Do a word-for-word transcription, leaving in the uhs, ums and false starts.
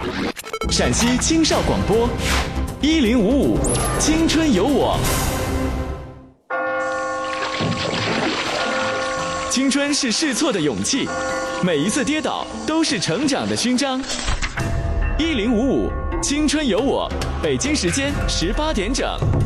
陕西青少广播，一零五五，青春有我。青春是试错的勇气，每一次跌倒都是成长的勋章。一零五五，青春有我，北京时间十八点整。